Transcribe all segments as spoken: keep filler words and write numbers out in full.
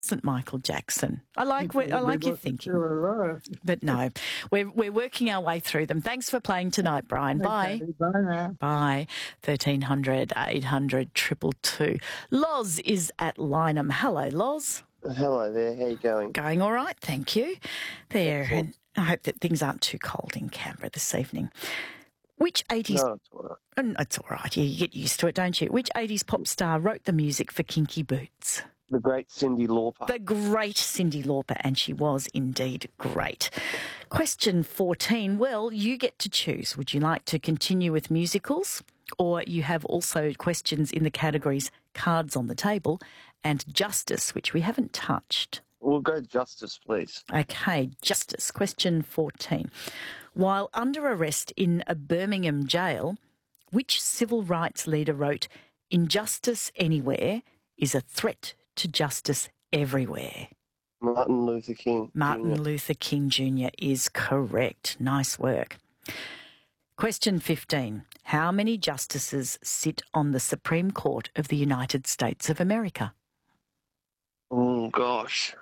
wasn't Michael Jackson. I like what, I like your thinking. Sure. But no, we're, we're working our way through them. Thanks for playing tonight, Brian. Bye. Okay, bye now. Bye. thirteen hundred, eight hundred, two two two. Loz is at Lynham. Hello, Loz. Hello there, how you going? Going all right, thank you. There, Excellent. and I hope that things aren't too cold in Canberra this evening. Which eighties... No, it's all right. Oh, it's all right, yeah, you get used to it, don't you? Which eighties pop star wrote the music for Kinky Boots? The great Cyndi Lauper. The great Cyndi Lauper, and she was indeed great. Question fourteen. Well, you get to choose. Would you like to continue with musicals? Or you have also questions in the categories Cards on the Table and Justice, which we haven't touched. We'll go Justice, please. Okay, Justice. Question fourteen. While under arrest in a Birmingham jail, which civil rights leader wrote, "Injustice anywhere is a threat to justice everywhere"? Martin Luther King. Martin Junior Luther King Junior is correct. Nice work. Question fifteen. How many justices sit on the Supreme Court of the United States of America? Oh, gosh.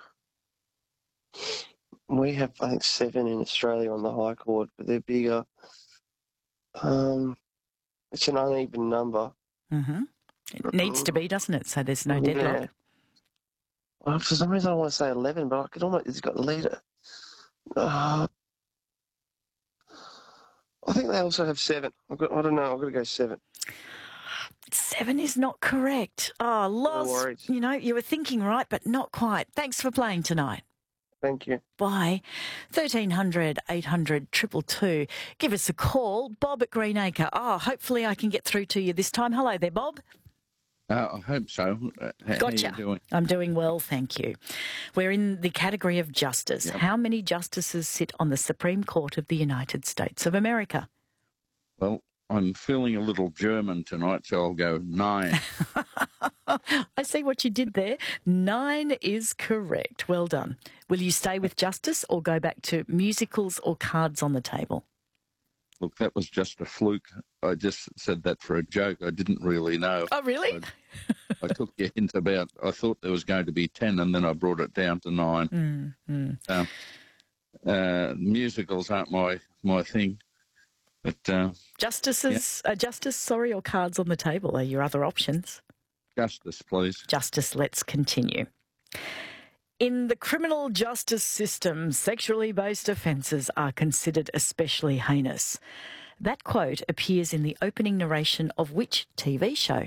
We have, I think, seven in Australia on the High Court, but they're bigger. Um, it's an uneven number. Mm-hmm. It needs to be, doesn't it? So there's no deadlock. Yeah. Well, for some reason I want to say eleven, but I could almost, it's got the leader. Uh, I think they also have seven. I've got, I don't know, I've got to go seven. Seven is not correct. Oh, Loz, worries. you know, you were thinking right, but not quite. Thanks for playing tonight. Thank you. Bye. thirteen hundred, eight hundred, two two two. Give us a call. Bob at Greenacre. Oh, hopefully I can get through to you this time. Hello there, Bob. Uh, I hope so. Uh, how, Gotcha. How you doing? I'm doing well, thank you. We're in the category of justice. Yep. How many justices sit on the Supreme Court of the United States of America? Well, I'm feeling a little German tonight, so I'll go nine. I see what you did there. Nine is correct. Well done. Will you stay with justice or go back to musicals or Cards on the Table? Look, that was just a fluke. I just said that for a joke. I didn't really know. Oh, really? I, I took your hint about, I thought there was going to be ten, and then I brought it down to nine. Mm, mm. Um, uh, musicals aren't my, my thing. But uh, Justices, yeah. uh, justice, sorry, or Cards on the Table are your other options. Justice, please. Justice, let's continue. In the criminal justice system, sexually based offences are considered especially heinous. That quote appears in the opening narration of which T V show?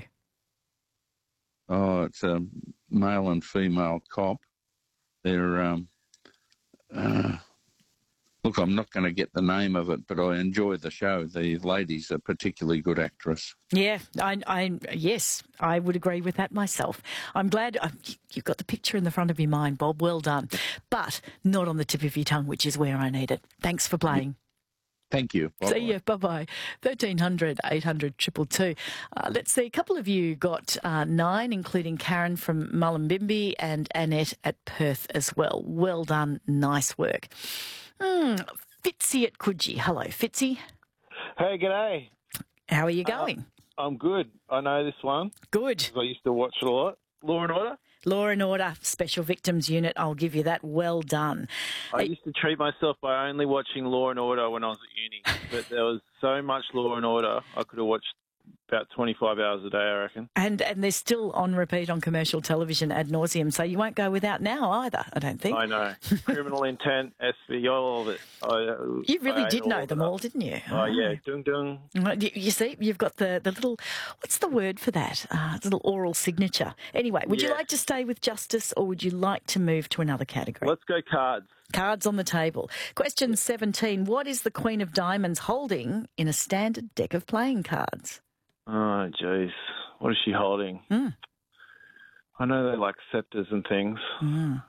Oh, it's a male and female cop. They're, um, uh, look, I'm not going to get the name of it, but I enjoy the show. The lady's a particularly good actress. Yeah, I, I, yes, I would agree with that myself. I'm glad uh, you've got the picture in the front of your mind, Bob. Well done. But not on the tip of your tongue, which is where I need it. Thanks for playing. Thank you. Bye-bye. See you. Bye-bye. thirteen hundred, eight hundred, two two two. Uh, let's see. A couple of you got uh, nine, including Karen from Mullumbimby and Annette at Perth as well. Well done. Nice work. Hmm. Fitzy at Coogee. Hello, Fitzy. Hey, g'day. How are you going? Uh, I'm good. I know this one. Good. I used to watch it a lot. Law and Order? Law and Order, Special Victims Unit. I'll give you that. Well done. I Hey, used to treat myself by only watching Law and Order when I was at uni, but there was so much Law and Order, I could have watched about twenty-five hours a day, I reckon. and and they're still on repeat on commercial television ad nauseum, so you won't go without now either, I don't think. I know. Criminal Intent, S V, all of it. I, uh, You really I did ate know of them it. all, didn't you? Oh, yeah. Dung dung. Well, You you see, you've got the, the little, what's the word for that? Uh, little oral signature. Anyway, would you Yeah. like to stay with justice or would you like to move to another category? Let's go cards. Cards on the table. Question seventeen. What is the Queen of Diamonds holding in a standard deck of playing cards? Oh, jeez. What is she holding? Mm. I know they like scepters and things. Mm.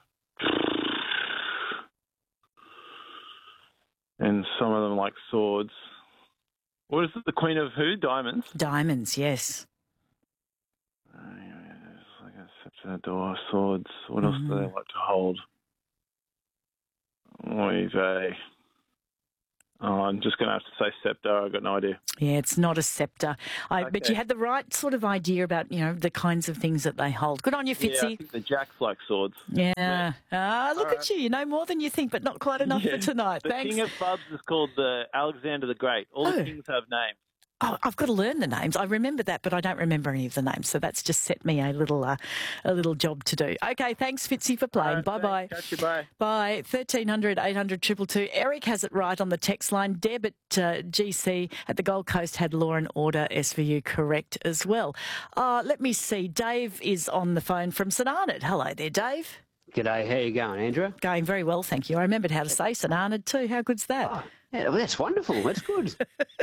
And some of them like swords. What is it? The Queen of who? Diamonds? Diamonds, yes. Oh, yeah, it's like a scepter, door, swords. What else do they Mm. like to hold? Oy vey. Oh, I'm just going to have to say scepter. I've got no idea. Yeah, it's not a scepter. I, Okay. But you had the right sort of idea about, you know, the kinds of things that they hold. Good on you, Yeah, I Fitzy. think the jacks like swords. Yeah. Ah, look All at right. you. You know more than you think, but not quite enough Yeah. for tonight. The Thanks. king of pubs is called the Alexander the Great. All Oh. the kings have names. Oh, I've got to learn the names. I remember that, but I don't remember any of the names. So that's just set me a little, uh, a little job to do. Okay, thanks, Fitzy, for playing. All right, bye bye. thanks. Catch you, bye. Bye. thirteen hundred, eight hundred, two two two. Eric has it right on the text line. Deb at uh, G C at the Gold Coast had Law and Order S V U correct as well. Uh, let me see. Dave is on the phone from St Arnaud. Hello there, Dave. G'day, how you going, Andrew? Going very well, thank you. I remembered how to say St Arnaud too. How good's that? Oh, yeah, well, that's wonderful. That's good.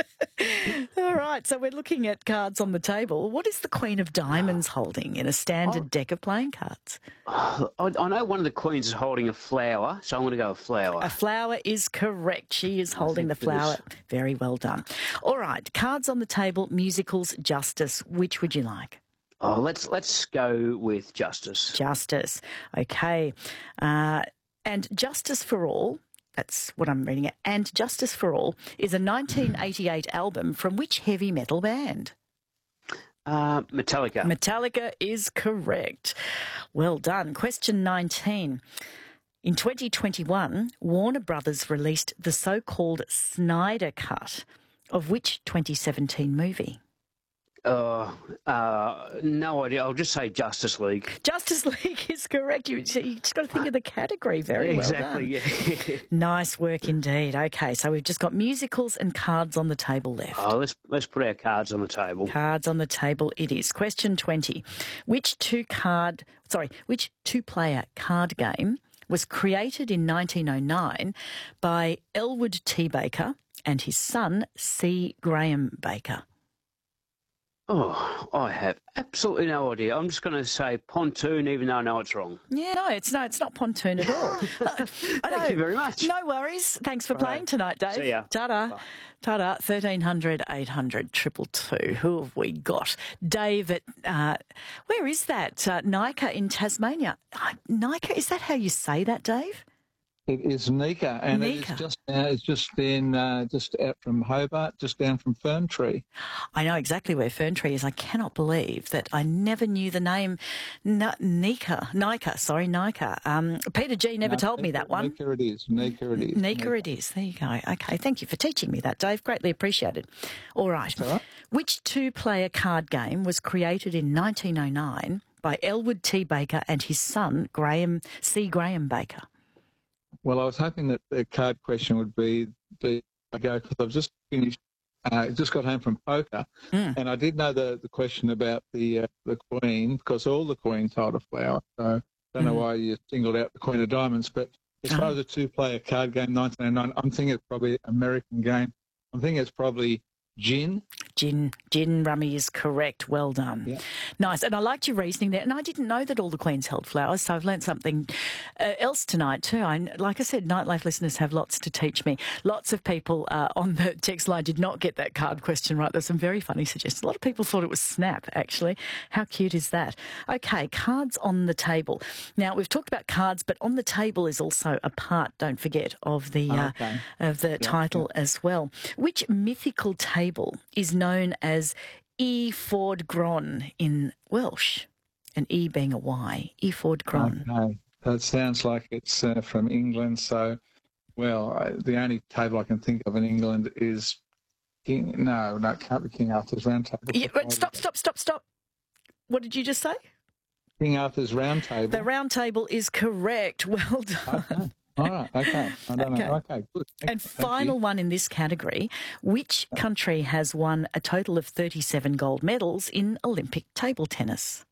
All right, so we're looking at cards on the table. What is the Queen of Diamonds holding in a standard Oh. deck of playing cards? I, I know one of the queens is holding a flower, so I'm going to go with flower. A flower is correct. She is holding the think it is. flower. Very well done. All right, cards on the table, musicals, justice. Which would you like? Oh, let's let's go with justice. Justice. Okay. Uh, and Justice for All, that's what I'm reading it, and Justice for All is a nineteen eighty-eight album from which heavy metal band? Uh, Metallica. Metallica is correct. Well done. Question nineteen. In twenty twenty-one, Warner Brothers released the so-called Snyder Cut of which twenty seventeen movie? Uh, uh, no idea. I'll just say Justice League. Justice League is correct. You, you just got to think of the category. Very well exactly. done. Yeah. Nice work indeed. Okay, so we've just got musicals and cards on the table left. Oh, let's let's put our cards on the table. Cards on the table it is. Question twenty. Which two card, sorry, which two-player card game was created in nineteen oh nine by Elwood T. Baker and his son C. Graham Baker? Oh, I have absolutely no idea. I'm just going to say pontoon, even though I know it's wrong. Yeah, no, it's no, it's not pontoon at all. I Thank you very much. No worries. Thanks for playing tonight, Dave. See ya. Ta-da. Bye. Ta-da. thirteen hundred, eight hundred, two two two. Who have we got? Dave at, uh, where is that? Uh, Nika in Tasmania. Uh, Nika, is that how you say that, Dave? It is Nika, and Nika. it is just uh, it's just in uh, just out from Hobart, just down from Fern Tree. I know exactly where Fern Tree is. I cannot believe that I never knew the name N- Nika. Nika, sorry, Nika. Um, Peter G never No, told me Nika- that one. Nika it is. Nika it is. Nika it is. There you go. Okay, thank you for teaching me that, Dave. Greatly appreciated. All right. all right. Which two-player card game was created in nineteen oh nine by Elwood T. Baker and his son, Graham C. Graham Baker? Well, I was hoping that the card question would be the go because I've just finished, uh, just got home from poker, Mm. and I did know the, the question about the uh, the Queen because all the Queens hold a flower. So I don't know Mm. why you singled out the Queen of Diamonds, but as far Oh. as a two-player card game, nineteen oh nine, I'm thinking it's probably American game. I'm thinking it's probably gin. Gin, gin rummy is correct. Well done. Yeah. Nice. And I liked your reasoning there. And I didn't know that all the Queens held flowers, so I've learnt something uh, else tonight too. I, like I said, Nightlife listeners have lots to teach me. Lots of people uh, on the text line did not get that card question right. There's some very funny suggestions. A lot of people thought it was Snap, actually. How cute is that? Okay, cards on the table. Now, we've talked about cards, but on the table is also a part, don't forget, of the, uh, Okay. of the title as well. Which mythical table is known as E Ford Gron in Welsh? An E being a Y. E Ford Gron. Okay. That sounds like it's uh, from England. So, well, I, the only table I can think of in England is King. No, no, it can't be King Arthur's Round Table. Yeah, wait, stop, stop, stop, stop. What did you just say? King Arthur's Round Table. The round table is correct. Well done. Okay. All right. Okay. I don't Okay. know. Okay. Good. And Thank you. final one in this category, which country has won a total of thirty-seven gold medals in Olympic table tennis?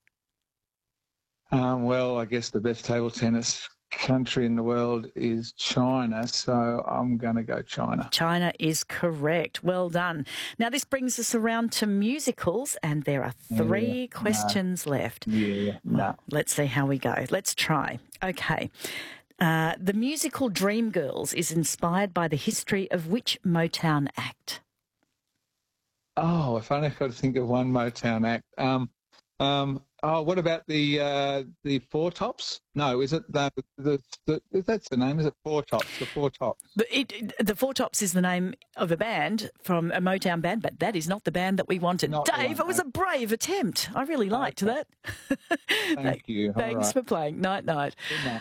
Um, well, I guess the best table tennis country in the world is China, so I'm going to go China. China is correct. Well done. Now, this brings us around to musicals, and there are three Yeah, questions left. Yeah. No. Let's see how we go. Let's try. Okay. Uh, the musical Dreamgirls is inspired by the history of which Motown act? Oh, if only I could think of one Motown act. Um, um, Oh, what about the uh, the Four Tops? No, is it the, the, the that's the name? Is it Four Tops? The Four Tops. But it, it- the Four Tops is the name of a band from a Motown band, but that is not the band that we wanted. Not the Dave, one, it was a brave attempt. I really liked Okay. that. Thank you. All Thanks right. for playing. Night, night. Good night.